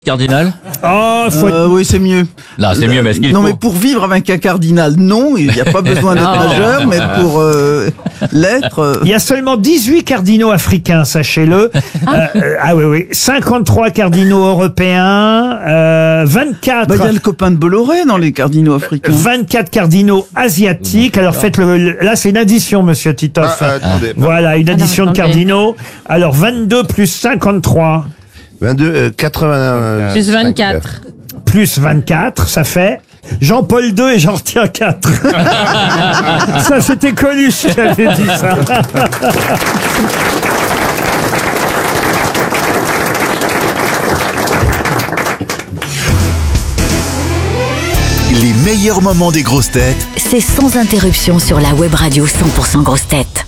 Cardinal? Oh, Oui, c'est mieux. Non, c'est mieux, mais est-ce qu'il Non, faut... mais pour vivre avec un cardinal, non, il n'y a pas besoin d'être majeur, mais pour l'être... Il y a seulement 18 cardinaux africains, sachez-le. Oui. 53 cardinaux européens, 24... il y a le copain de Bolloré dans les cardinaux africains. 24 cardinaux asiatiques. Alors là, c'est une addition, monsieur Titoff. Attendez. Voilà, une addition de cardinaux. Alors 22 plus 53 80... Plus 24. plus 24, ça fait... Jean-Paul II et j'en retiens 4. Ça, c'était connu si j'avais dit ça. Les meilleurs moments des grosses têtes. C'est sans interruption sur la web radio 100% grosses têtes.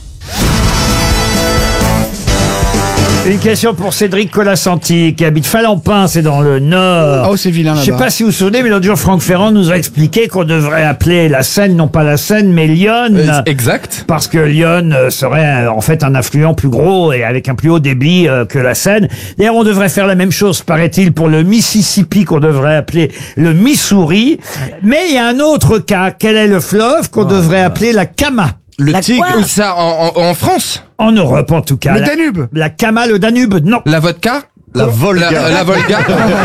Une question pour Cédric Colasanti, qui habite Falampin, c'est dans le Nord. Oh, c'est vilain là-bas. Je sais pas si vous vous souvenez, mais l'autre jour, Franck Ferrand nous a expliqué qu'on devrait appeler la Seine, non pas la Seine, mais l'Yonne. Exact. Parce que l'Yonne serait en fait un affluent plus gros et avec un plus haut débit que la Seine. D'ailleurs, on devrait faire la même chose, paraît-il, pour le Mississippi, qu'on devrait appeler le Missouri. Mais il y a un autre cas. Quel est le fleuve qu'on devrait appeler la Kama? Le Tigre. Où ça, en France? En Europe, en tout cas. Le Danube. La Kama, le Danube, non. La vodka? La Volga. La Volga.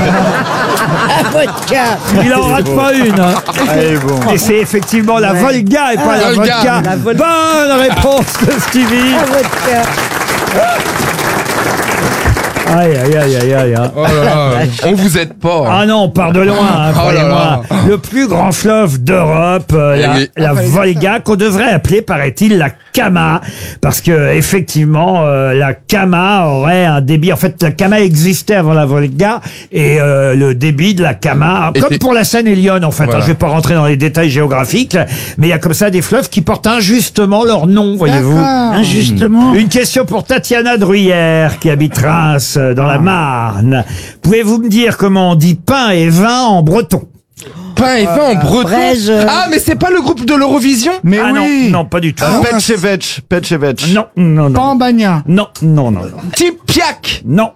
Il en rate pas une. Hein. Et c'est effectivement la Volga et pas la vodka. Bonne réponse de Stevie. Aïe. Oh là là. On vous aide pas. Ah non, on part de loin, hein, Oh là croyez-moi. là. Le plus grand fleuve d'Europe, la Volga, qu'on devrait appeler, paraît-il, la Kama, parce que effectivement, la Kama aurait un débit. En fait, la Kama existait avant la Volga, et le débit de la Kama, comme pour la Seine et l'Yonne, en fait. Voilà. Hein, je vais pas rentrer dans les détails géographiques, mais il y a comme ça des fleuves qui portent injustement leur nom, voyez-vous. Injustement. Une question pour Tatiana Druyère, qui habite Reims, dans la Marne. Pouvez-vous me dire comment on dit pain et vin en breton? Pain et vin en breton. Ah, mais c'est pas le groupe de l'Eurovision? Mais Ah oui. non, pas du tout. Petchevech. Non. Pambagna. Non. Tipiak. Non.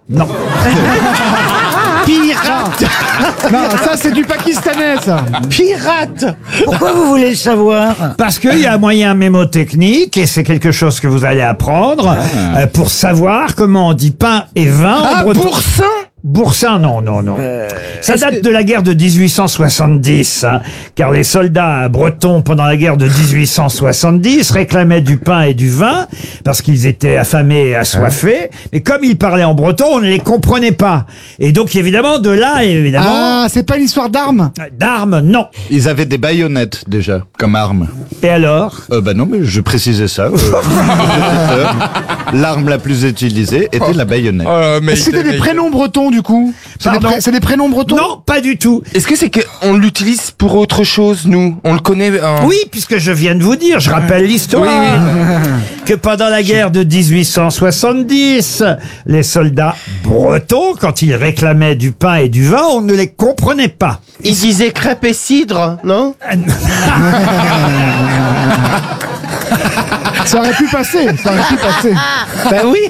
Pirate. Non, ça c'est du pakistanais ça. Pirate. Pourquoi vous voulez le savoir? Parce qu'il y a un moyen mémotechnique, et c'est quelque chose que vous allez apprendre, pour savoir comment on dit pain et vin en Ah, breton. Boursin? Boursin, non. Ça date de la guerre de 1870, hein, car les soldats bretons, pendant la guerre de 1870, réclamaient du pain et du vin, parce qu'ils étaient affamés et assoiffés, et comme ils parlaient en breton, on ne les comprenait pas. Et donc, évidemment, de là, Ah, c'est pas une histoire d'armes. d'armes, non. Ils avaient des baïonnettes déjà comme arme. Et alors? Non, mais je précisais ça. L'arme la plus utilisée était la baïonnette. Mais Est-ce que c'était des prénoms bretons du coup? Pardon? C'est des prénoms bretons? Non, pas du tout. Est-ce que c'est qu'on l'utilise pour autre chose, nous? On le connaît Oui, puisque je viens de vous dire, je rappelle l'histoire, que pendant la guerre de 1870, les soldats bretons, quand ils réclamaient du pain et du vin, on ne les comprenait pas. Il disait crêpes et cidre, non? Ça aurait pu passer. Ben oui.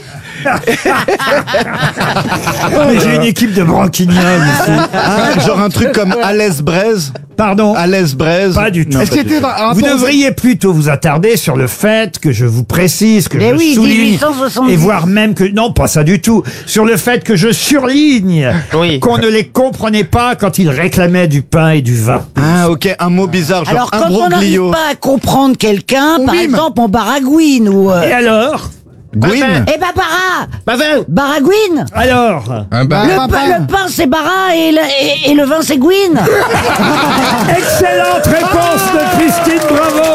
Mais j'ai une équipe de branquignoles ici. Genre un truc comme Alès Braise. Pardon? Alès Braise. Pas du tout. Est-ce qu'il était Vous devriez plutôt vous attarder sur le fait que je vous précise, que je souligne, 1870. et voire même que, non, pas ça du tout, sur le fait que je surligne qu'on ne les comprenait pas quand ils réclamaient du pain et du vin. Ah, ok, un mot bizarre, genre Alors, quand on n'arrive imbroglio. pas à comprendre quelqu'un, par mime. exemple, on baragouine ou... Et alors? Gwyn. Eh ben, baragouine. Alors? Un bar. Le pain, c'est bara et le vin, c'est gouine. Excellente réponse de Christine, bravo!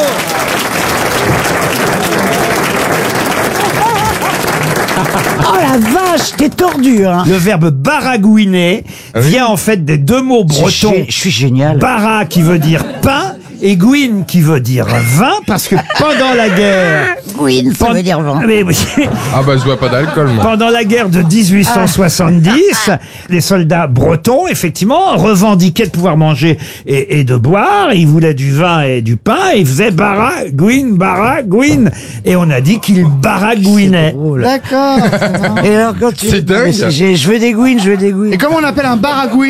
Oh la vache, t'es tordu, hein. Le verbe baragouiner vient en fait des deux mots bretons. Je suis génial. Bara qui veut dire pain Et Gwyn qui veut dire vin parce que pendant la guerre... Gwyn, ça veut dire vin. Mais oui. Ah bah je bois pas d'alcool moi. Pendant la guerre de 1870, les soldats bretons, effectivement, revendiquaient de pouvoir manger et de boire. Ils voulaient du vin et du pain. Ils faisaient baragouine. Et on a dit qu'ils baragouinaient. D'accord. Et alors quand tu... C'est dingue. Je veux des Gwyn. Et comment on appelle un baragouin?